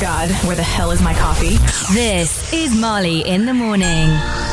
God, where the hell is my coffee? This is Marley in the Morning.